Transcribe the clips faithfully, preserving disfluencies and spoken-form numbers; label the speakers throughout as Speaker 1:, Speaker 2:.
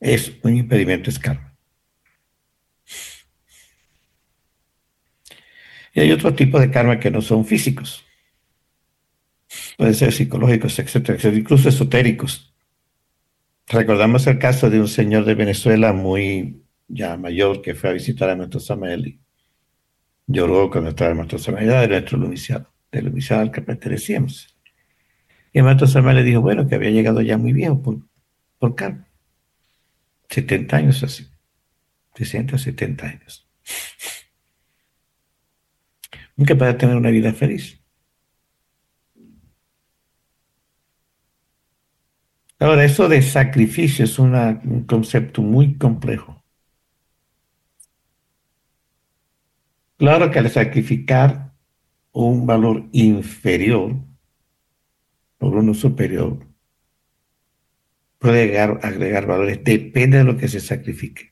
Speaker 1: es un impedimento, es karma. Y hay otro tipo de karma que no son físicos, pueden ser psicológicos, etcétera, etcétera, incluso esotéricos. Recordamos el caso de un señor de Venezuela muy ya mayor que fue a visitar a nuestro Samuel y lloró cuando estaba en nuestro Samuel, era de nuestro Lumicial, del Lumicial al que pertenecíamos. Y el maestro Samuel le dijo, bueno, que había llegado ya muy viejo por, por karma, setenta años así, sesenta, setenta años. Nunca para tener una vida feliz. Ahora, eso de sacrificio es una, un concepto muy complejo. Claro que al sacrificar un valor inferior por uno superior, puede agregar, agregar valores, depende de lo que se sacrifique.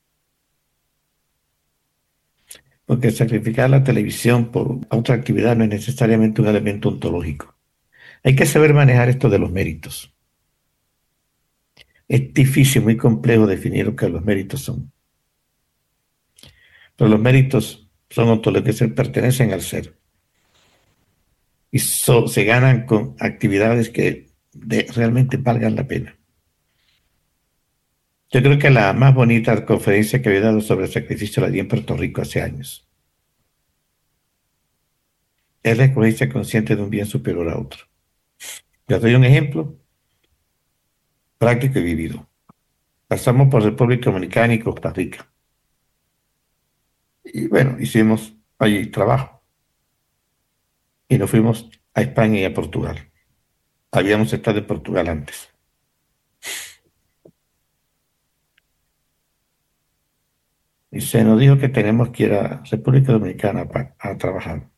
Speaker 1: Porque sacrificar la televisión por otra actividad no es necesariamente un elemento ontológico. Hay que saber manejar esto de los méritos. Es difícil, muy complejo definir lo que los méritos son. Pero los méritos son ontológicos, que pertenecen al ser. Y so, se ganan con actividades que de, realmente valgan la pena. Yo creo que la más bonita conferencia que había dado sobre el sacrificio la di en Puerto Rico hace años. Es la escogencia consciente de un bien superior a otro. Les doy un ejemplo práctico y vivido. Pasamos por República Dominicana y Costa Rica. Y bueno, hicimos allí trabajo. Y nos fuimos a España y a Portugal. Habíamos estado en Portugal antes. Y se nos dijo que tenemos que ir a República Dominicana a, a trabajar.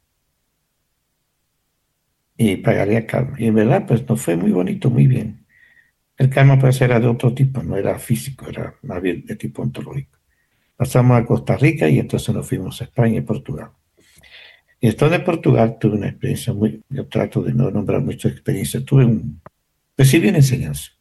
Speaker 1: Y pagaría karma. Y en verdad, pues nos fue muy bonito, muy bien. El karma pues era de otro tipo, no era físico, era más bien de tipo ontológico. Pasamos a Costa Rica y entonces nos fuimos a España y Portugal. Y estando en Portugal tuve una experiencia muy, yo trato de no nombrar muchas experiencias, tuve un, recibí una enseñanza.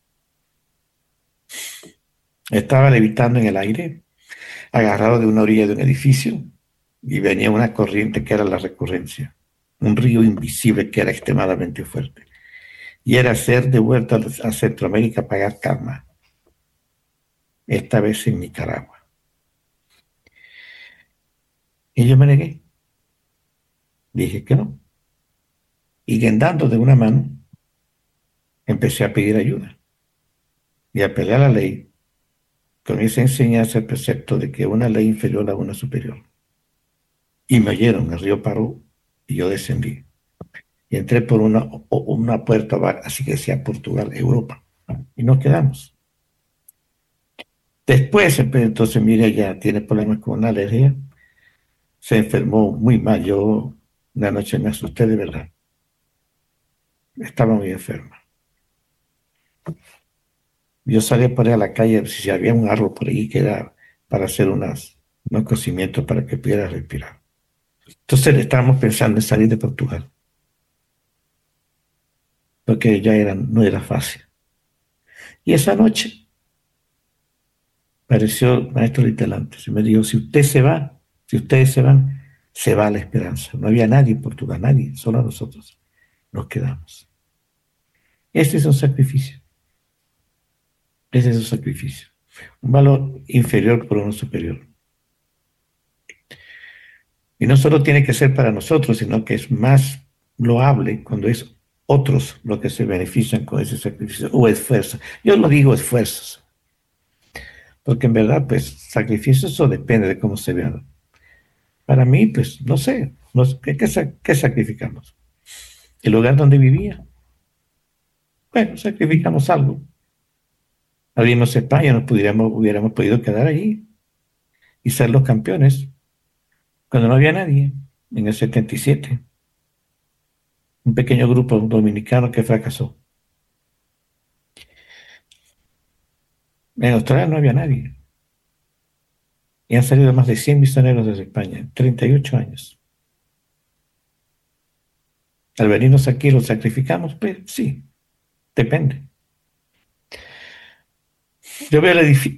Speaker 1: Estaba levitando en el aire, agarrado de una orilla de un edificio, y venía una corriente que era la recurrencia, un río invisible que era extremadamente fuerte. Y era hacer de vuelta a Centroamérica pagar karma, esta vez en Nicaragua. Y yo me negué, dije que no. Y guindando de una mano, empecé a pedir ayuda y a pelear la ley con esa enseñanza, el precepto de que una ley inferior a una superior. Y me oyeron, el río paró y yo descendí. Y entré por una, una puerta, así que decía Portugal, Europa. Y nos quedamos. Después, entonces, mire, ya tiene problemas con una alergia. Se enfermó muy mal. Yo una noche me asusté de verdad. Estaba muy enferma. Yo salí por ahí a la calle, si había un árbol por ahí que era para hacer unas, unos cocimientos para que pudiera respirar. Entonces estábamos pensando en salir de Portugal, porque ya era, no era fácil. Y esa noche apareció el maestro Litelante y me dijo, si usted se va, si ustedes se van, se va la esperanza. No había nadie en Portugal, nadie, solo nosotros. Nos quedamos. Este es un sacrificio. Ese es un sacrificio. Un valor inferior por uno superior. Y no solo tiene que ser para nosotros, sino que es más loable cuando es otros los que se benefician con ese sacrificio o esfuerzo. Yo lo digo esfuerzos, porque en verdad, pues, sacrificio eso depende de cómo se vea. Para mí, pues, no sé, no sé ¿qué, qué, qué sacrificamos? ¿El lugar donde vivía? Bueno, sacrificamos algo. Abrimos España, nos pudiéramos, hubiéramos podido quedar allí y ser los campeones cuando no había nadie, en el setenta y siete. Un pequeño grupo dominicano que fracasó. En Australia no había nadie. Y han salido más de cien misioneros desde España en treinta y ocho años. Al venirnos aquí, ¿los sacrificamos? Pues sí, depende. Yo veo la,